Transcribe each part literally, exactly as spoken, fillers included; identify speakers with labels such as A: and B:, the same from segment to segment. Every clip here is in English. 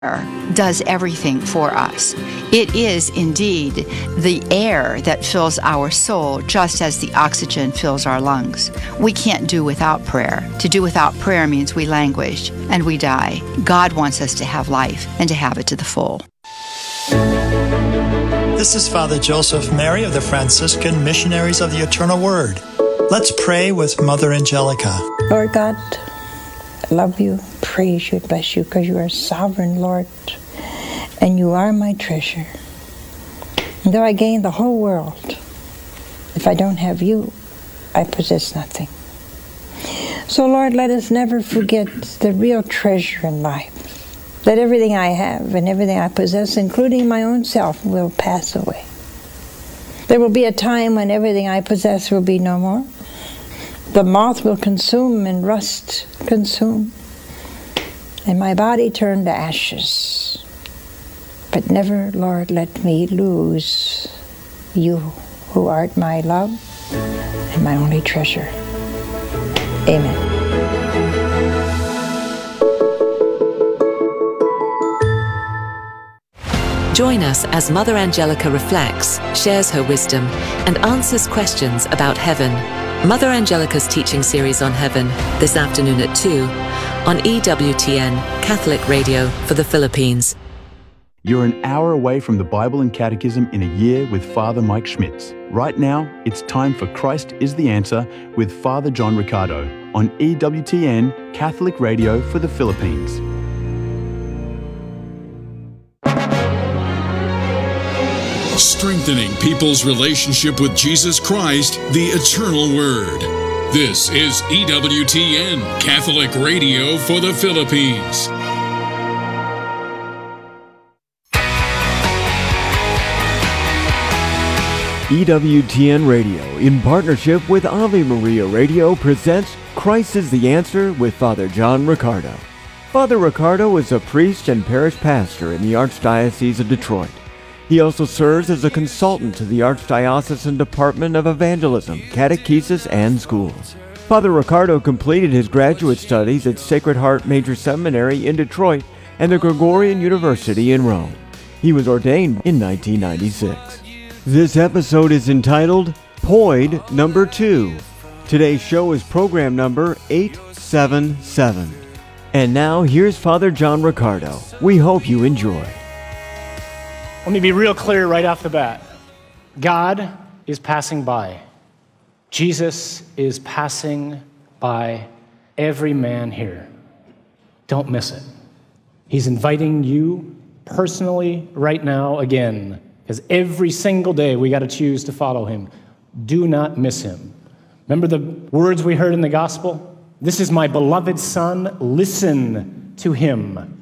A: does everything for us. It is indeed the air that fills our soul, just as the oxygen fills our lungs. We can't do without prayer. To do without prayer means we languish and we die. God wants us to have life and to have it to the full.
B: This is Father Joseph Mary of the Franciscan Missionaries of the Eternal Word. Let's pray with Mother Angelica.
C: Lord God, I love you, praise you, bless you, because you are sovereign, Lord, and you are my treasure. And though I gain the whole world, if I don't have you, I possess nothing. So, Lord, let us never forget the real treasure in life, that everything I have and everything I possess, including my own self, will pass away. There will be a time when everything I possess will be no more. The moth will consume and rust consume, and my body turn to ashes. But never, Lord, let me lose you, who art my love and my only treasure. Amen.
D: Join us as Mother Angelica reflects, shares her wisdom, and answers questions about heaven. Mother Angelica's teaching series on heaven, this afternoon at two, on E W T N, Catholic Radio for the Philippines.
E: You're an hour away from the Bible and Catechism in a year with Father Mike Schmitz. Right now, it's time for Christ is the Answer with Father John Riccardo on E W T N, Catholic Radio for the Philippines.
F: Strengthening people's relationship with Jesus Christ, the Eternal Word. This is E W T N, Catholic Radio for the Philippines.
G: E W T N Radio, in partnership with Ave Maria Radio, presents Christ is the Answer with Father John Riccardo. Father Riccardo is a priest and parish pastor in the Archdiocese of Detroit. He also serves as a consultant to the Archdiocesan Department of Evangelism, Catechesis, and Schools. Father Riccardo completed his graduate studies at Sacred Heart Major Seminary in Detroit and the Gregorian University in Rome. He was ordained in nineteen ninety-six. This episode is entitled Poid Number two. Today's show is program number eight seventy-seven. And now here's Father John Riccardo. We hope you enjoy.
H: Let me be real clear right off the bat. God is passing by. Jesus is passing by every man here. Don't miss it. He's inviting you personally right now again, because every single day we got to choose to follow him. Do not miss him. Remember the words we heard in the gospel? This is my beloved Son. Listen to him.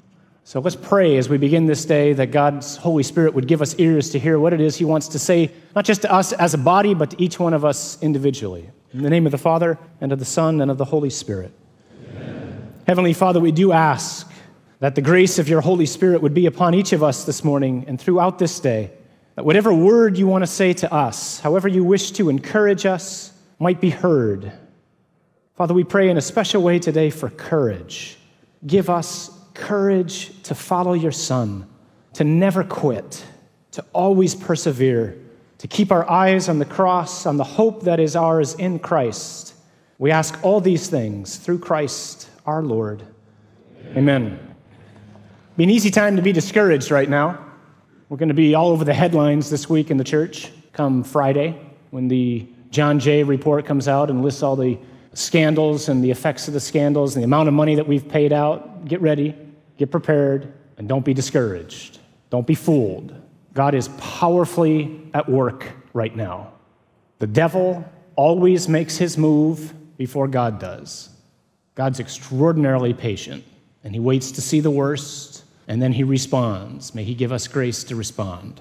H: So let's pray as we begin this day that God's Holy Spirit would give us ears to hear what it is he wants to say, not just to us as a body, but to each one of us individually. In the name of the Father, and of the Son, and of the Holy Spirit. Amen. Heavenly Father, we do ask that the grace of your Holy Spirit would be upon each of us this morning and throughout this day, that whatever word you want to say to us, however you wish to encourage us, might be heard. Father, we pray in a special way today for courage. Give us courage to follow your Son, to never quit, to always persevere, to keep our eyes on the cross, on the hope that is ours in Christ. We ask all these things through Christ our Lord. Amen. Amen. Be an easy time to be discouraged right now. We're going to be all over the headlines this week in the church come Friday when the John Jay report comes out and lists all the scandals and the effects of the scandals and the amount of money that we've paid out. Get ready, get prepared, and don't be discouraged. Don't be fooled. God is powerfully at work right now. The devil always makes his move before God does. God's extraordinarily patient, and he waits to see the worst, and then he responds. May he give us grace to respond.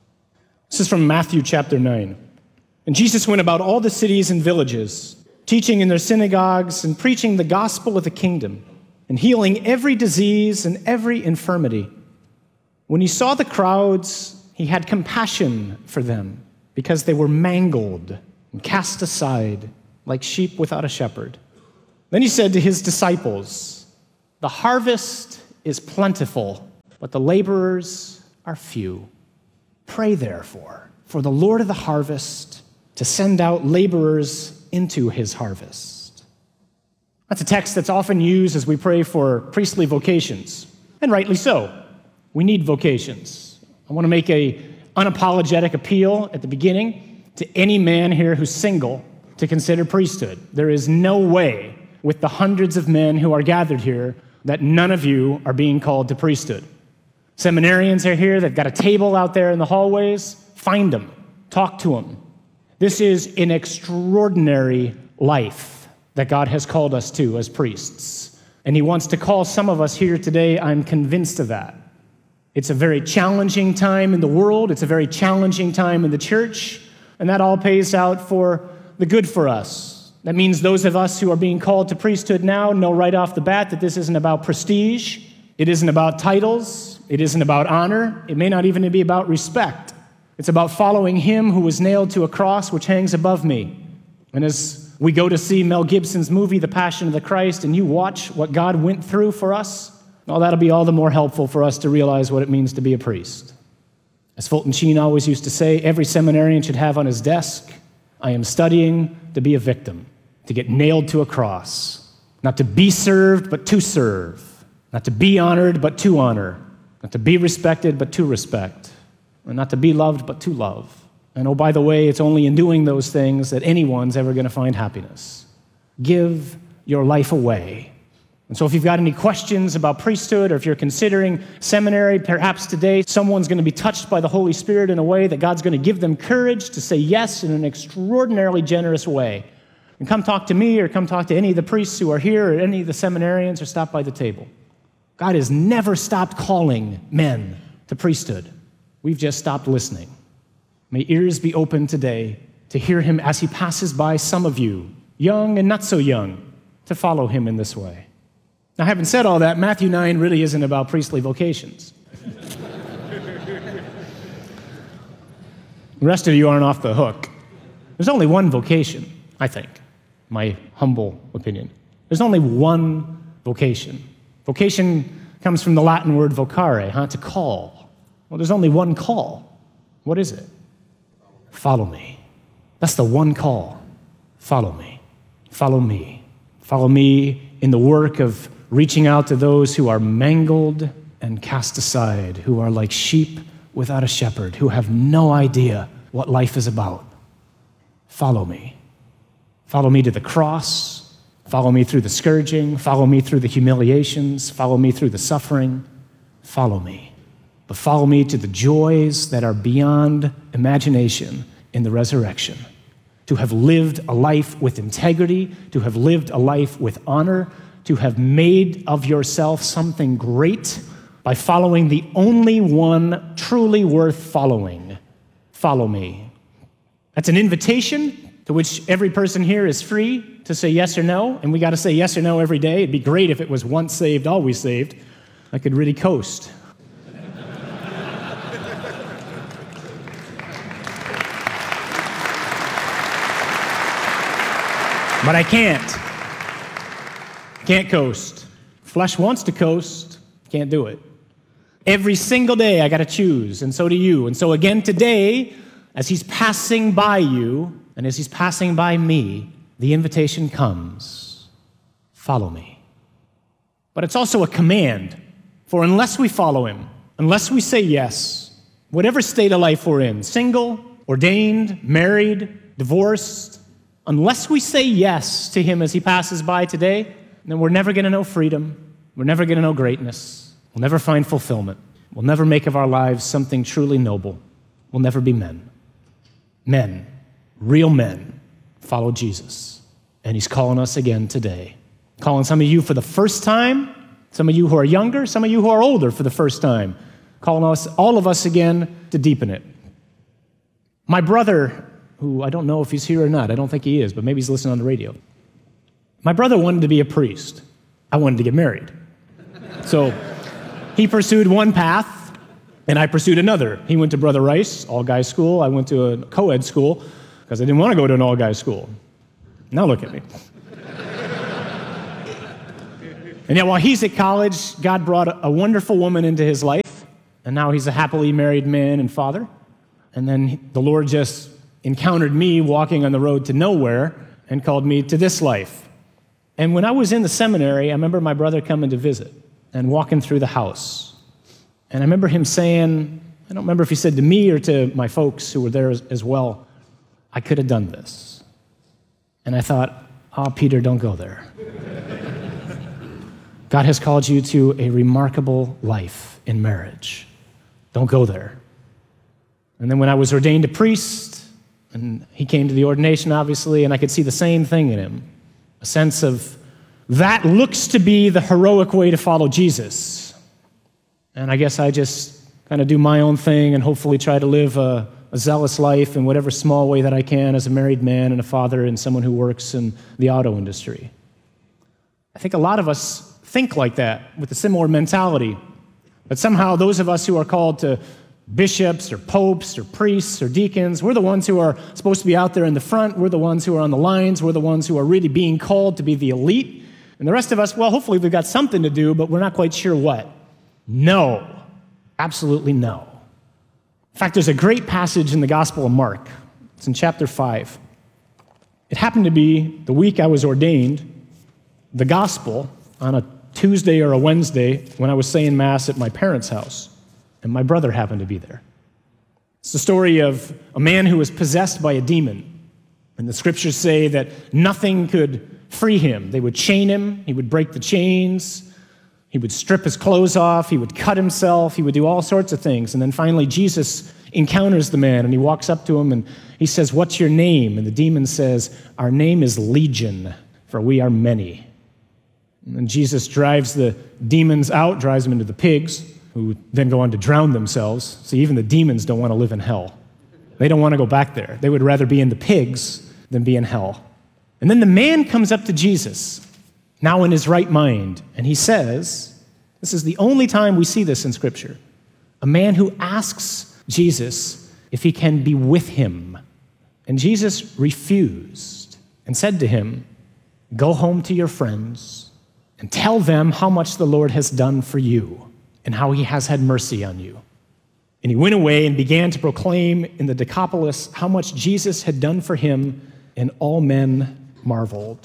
H: This is from Matthew chapter nine. And Jesus went about all the cities and villages, teaching in their synagogues and preaching the gospel of the kingdom, and healing every disease and every infirmity. When he saw the crowds, he had compassion for them, because they were mangled and cast aside like sheep without a shepherd. Then he said to his disciples, "The harvest is plentiful, but the laborers are few. Pray, therefore, for the Lord of the harvest to send out laborers into his harvest. That's a text that's often used as we pray for priestly vocations, and rightly so. We need vocations. I want to make an unapologetic appeal at the beginning to any man here who's single to consider priesthood. There is no way with the hundreds of men who are gathered here that none of you are being called to priesthood. Seminarians are here. They've got a table out there in the hallways. Find them. Talk to them. This is an extraordinary life that God has called us to as priests. And he wants to call some of us here today. I'm convinced of that. It's a very challenging time in the world. It's a very challenging time in the church. And that all pays out for the good for us. That means those of us who are being called to priesthood now know right off the bat that this isn't about prestige. It isn't about titles. It isn't about honor. It may not even be about respect. It's about following him who was nailed to a cross which hangs above me. And as we go to see Mel Gibson's movie, The Passion of the Christ, and you watch what God went through for us, well, that'll be all the more helpful for us to realize what it means to be a priest. As Fulton Sheen always used to say, every seminarian should have on his desk, I am studying to be a victim, to get nailed to a cross, not to be served, but to serve, not to be honored, but to honor, not to be respected, but to respect, and not to be loved, but to love. And oh, by the way, it's only in doing those things that anyone's ever going to find happiness. Give your life away. And so if you've got any questions about priesthood, or if you're considering seminary, perhaps today someone's going to be touched by the Holy Spirit in a way that God's going to give them courage to say yes in an extraordinarily generous way. And come talk to me, or come talk to any of the priests who are here, or any of the seminarians, or stop by the table. God has never stopped calling men to priesthood. We've just stopped listening. May ears be open today to hear him as he passes by some of you, young and not so young, to follow him in this way. Now, having said all that, Matthew nine really isn't about priestly vocations. The rest of you aren't off the hook. There's only one vocation, I think, my humble opinion. There's only one vocation. Vocation comes from the Latin word vocare, huh, to call. Well, there's only one call. What is it? Follow me. That's the one call. Follow me. Follow me. Follow me in the work of reaching out to those who are mangled and cast aside, who are like sheep without a shepherd, who have no idea what life is about. Follow me. Follow me to the cross. Follow me through the scourging. Follow me through the humiliations. Follow me through the suffering. Follow me. But follow me to the joys that are beyond imagination in the resurrection. To have lived a life with integrity, to have lived a life with honor, to have made of yourself something great by following the only one truly worth following. Follow me. That's an invitation to which every person here is free to say yes or no, and we got to say yes or no every day. It'd be great if it was once saved, always saved. I could really coast. But I can't. Can't coast. Flesh wants to coast. Can't do it. Every single day I got to choose, and so do you. And so again today, as he's passing by you, and as he's passing by me, the invitation comes. Follow me. But it's also a command. For unless we follow him, unless we say yes, whatever state of life we're in, single, ordained, married, divorced, unless we say yes to him as he passes by today, then we're never going to know freedom. We're never going to know greatness. We'll never find fulfillment. We'll never make of our lives something truly noble. We'll never be men. Men, real men, follow Jesus. And he's calling us again today. Calling some of you for the first time, some of you who are younger, some of you who are older for the first time. Calling us, all of us again, to deepen it. My brother, who I don't know if he's here or not, I don't think he is, but maybe he's listening on the radio. My brother wanted to be a priest. I wanted to get married. So he pursued one path, and I pursued another. He went to Brother Rice, all-guys school. I went to a co-ed school because I didn't want to go to an all-guys school. Now look at me. And yet while he's at college, God brought a wonderful woman into his life. and now he's a happily married man and father. And then the Lord just encountered me walking on the road to nowhere and called me to this life. And when I was in the seminary, I remember my brother coming to visit and walking through the house. And I remember him saying, I don't remember if he said to me or to my folks who were there as, as well, I could have done this. And I thought, oh, Peter, don't go there. God has called you to a remarkable life in marriage. Don't go there. And then when I was ordained a priest, and he came to the ordination, obviously, and I could see the same thing in him, a sense of that looks to be the heroic way to follow Jesus. And I guess I just kind of do my own thing and hopefully try to live a, a zealous life in whatever small way that I can as a married man and a father and someone who works in the auto industry. I think a lot of us think like that with a similar mentality, but somehow those of us who are called to bishops or popes or priests or deacons, we're the ones who are supposed to be out there in the front, we're the ones who are on the lines, we're the ones who are really being called to be the elite, and the rest of us, well, hopefully we've got something to do, but we're not quite sure what. No, absolutely no. In fact, there's a great passage in the Gospel of Mark. It's in chapter five. It happened to be the week I was ordained, the gospel, on a Tuesday or a Wednesday when I was saying Mass at my parents' house, and my brother happened to be there. It's the story of a man who was possessed by a demon, and the scriptures say that nothing could free him. They would chain him, he would break the chains, he would strip his clothes off, he would cut himself, he would do all sorts of things, and then finally Jesus encounters the man, and he walks up to him, and he says, "What's your name?" And the demon says, "Our name is Legion, for we are many." And Jesus drives the demons out, drives them into the pigs, who then go on to drown themselves. See, even the demons don't want to live in hell. They don't want to go back there. They would rather be in the pigs than be in hell. And then the man comes up to Jesus, now in his right mind, and he says, this is the only time we see this in Scripture, a man who asks Jesus if he can be with him. And Jesus refused and said to him, "Go home to your friends and tell them how much the Lord has done for you and how he has had mercy on you." And he went away and began to proclaim in the Decapolis how much Jesus had done for him, and all men marveled.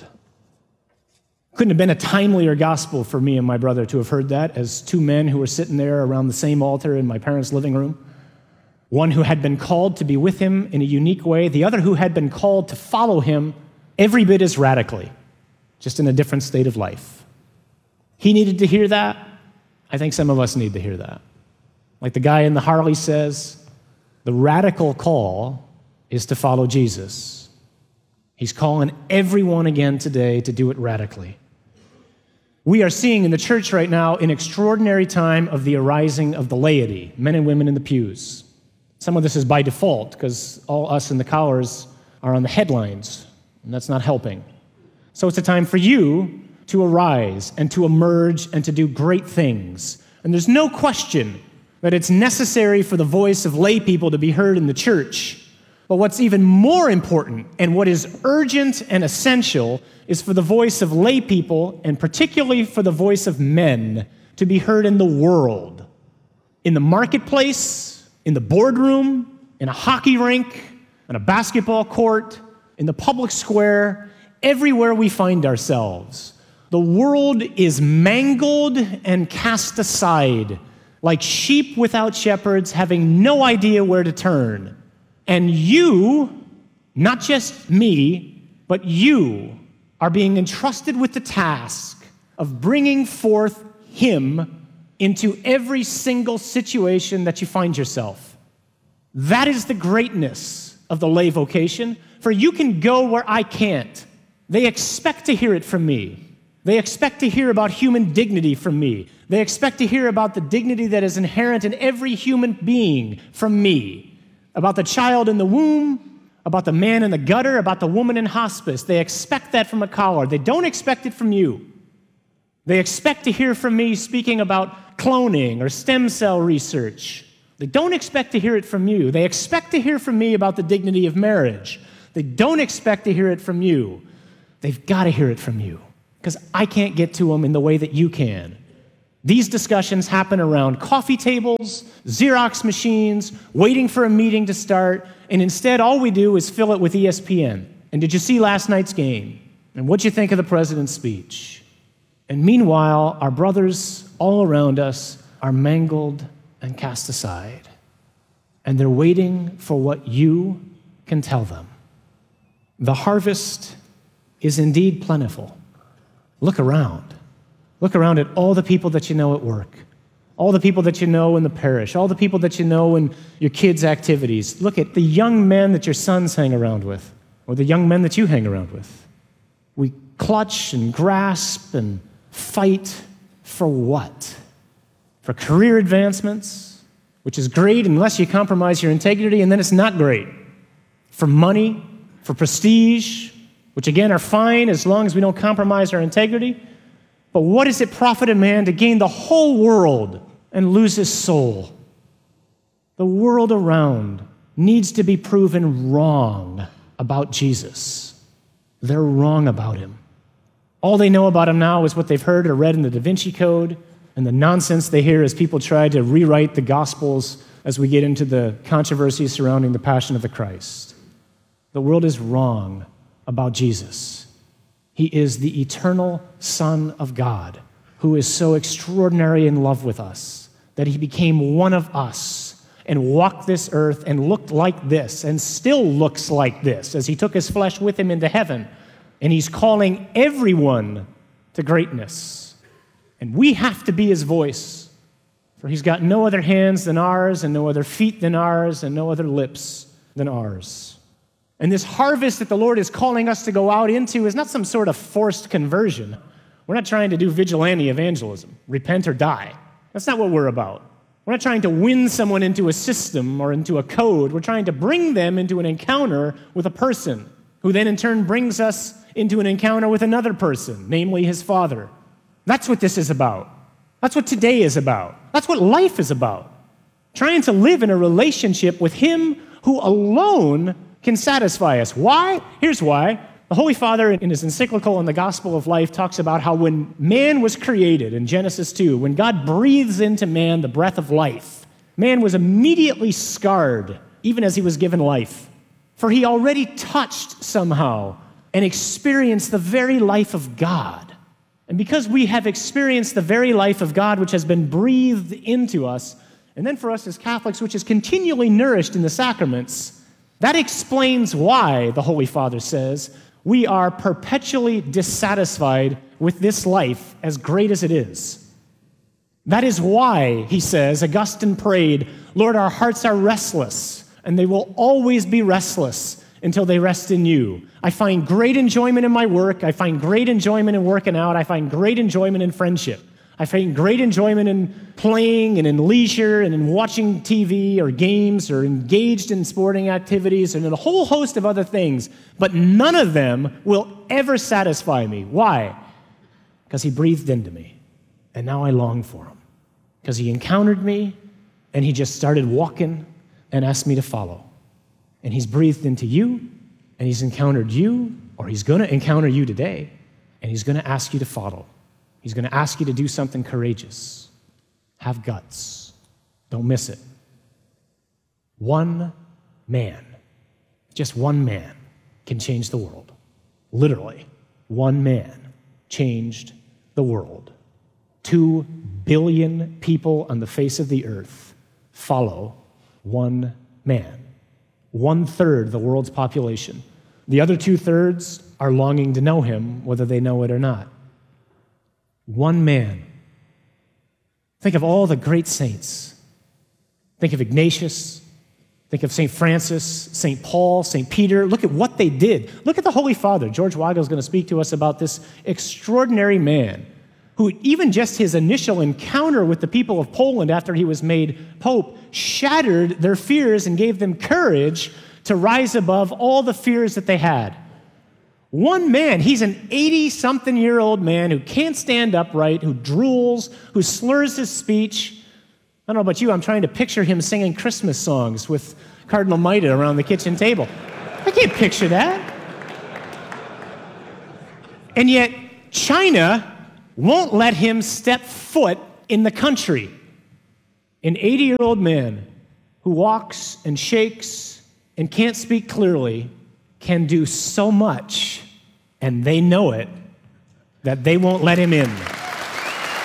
H: Couldn't have been a timelier gospel for me and my brother to have heard that as two men who were sitting there around the same altar in my parents' living room. One who had been called to be with him in a unique way, the other who had been called to follow him every bit as radically, just in a different state of life. He needed to hear that. I think some of us need to hear that. Like the guy in the Harley says, the radical call is to follow Jesus. He's calling everyone again today to do it radically. We are seeing in the church right now an extraordinary time of the arising of the laity, men and women in the pews. Some of this is by default because all us in the collars are on the headlines, and that's not helping. So it's a time for you to arise and to emerge and to do great things. And there's no question that it's necessary for the voice of lay people to be heard in the church. But what's even more important and what is urgent and essential is for the voice of lay people, and particularly for the voice of men, to be heard in the world. In the marketplace, in the boardroom, in a hockey rink, on a basketball court, in the public square, everywhere we find ourselves. The world is mangled and cast aside, like sheep without shepherds, having no idea where to turn. And you, not just me, but you, are being entrusted with the task of bringing forth Him into every single situation that you find yourself. That is the greatness of the lay vocation, for you can go where I can't. They expect to hear it from me. They expect to hear about human dignity from me. They expect to hear about the dignity that is inherent in every human being from me. About the child in the womb, about the man in the gutter, about the woman in hospice. They expect that from a collar. They don't expect it from you. They expect to hear from me speaking about cloning or stem cell research. They don't expect to hear it from you. They expect to hear from me about the dignity of marriage. They don't expect to hear it from you. They've got to hear it from you, because I can't get to them in the way that you can. These discussions happen around coffee tables, Xerox machines, waiting for a meeting to start, and instead all we do is fill it with E S P N. And did you see last night's game? And what'd you think of the president's speech? And meanwhile, our brothers all around us are mangled and cast aside. And they're waiting for what you can tell them. The harvest is indeed plentiful. Look around. Look around at all the people that you know at work, all the people that you know in the parish, all the people that you know in your kids' activities. Look at the young men that your sons hang around with, or the young men that you hang around with. We clutch and grasp and fight for what? For career advancements, which is great unless you compromise your integrity, and then it's not great. For money, for prestige, which again are fine as long as we don't compromise our integrity. But what does it profit a man to gain the whole world and lose his soul? The world around needs to be proven wrong about Jesus. They're wrong about him. All they know about him now is what they've heard or read in the Da Vinci Code and the nonsense they hear as people try to rewrite the Gospels as we get into the controversies surrounding the Passion of the Christ. The world is wrong about Jesus. He is the eternal Son of God who is so extraordinary in love with us that he became one of us and walked this earth and looked like this and still looks like this as he took his flesh with him into heaven. And he's calling everyone to greatness. And we have to be his voice, for he's got no other hands than ours and no other feet than ours and no other lips than ours. And this harvest that the Lord is calling us to go out into is not some sort of forced conversion. We're not trying to do vigilante evangelism, repent or die. That's not what we're about. We're not trying to win someone into a system or into a code. We're trying to bring them into an encounter with a person who then in turn brings us into an encounter with another person, namely his Father. That's what this is about. That's what today is about. That's what life is about. Trying to live in a relationship with him who alone can satisfy us. Why? Here's why. The Holy Father, in his encyclical on the Gospel of Life, talks about how when man was created in Genesis two, when God breathes into man the breath of life, man was immediately scarred, even as he was given life. For he already touched somehow and experienced the very life of God. And because we have experienced the very life of God, which has been breathed into us, and then for us as Catholics, which is continually nourished in the sacraments, that explains why, the Holy Father says, we are perpetually dissatisfied with this life, as great as it is. That is why, he says, Augustine prayed, Lord, our hearts are restless, and they will always be restless until they rest in you. I find great enjoyment in my work. I find great enjoyment in working out. I find great enjoyment in friendship. I find great enjoyment in playing and in leisure and in watching T V or games or engaged in sporting activities and in a whole host of other things, but none of them will ever satisfy me. Why? Because he breathed into me, and now I long for him. Because he encountered me, and he just started walking and asked me to follow. And he's breathed into you, and he's encountered you, or he's going to encounter you today, and he's going to ask you to follow. He's going to ask you to do something courageous. Have guts. Don't miss it. One man, just one man, can change the world. Literally, one man changed the world. Two billion people on the face of the earth follow one man. One third the world's population. The other two thirds are longing to know him, whether they know it or not. One man. Think of all the great saints. Think of Ignatius. Think of Saint Francis, Saint Paul, Saint Peter. Look at what they did. Look at the Holy Father. George Weigel is going to speak to us about this extraordinary man who, even just his initial encounter with the people of Poland after he was made Pope, shattered their fears and gave them courage to rise above all the fears that they had. One man, he's an eighty-something-year-old man who can't stand upright, who drools, who slurs his speech. I don't know about you, I'm trying to picture him singing Christmas songs with Cardinal Maida around the kitchen table. I can't picture that. And yet, China won't let him step foot in the country, an eighty-year-old man who walks and shakes and can't speak clearly can do so much, and they know it, that they won't let him in.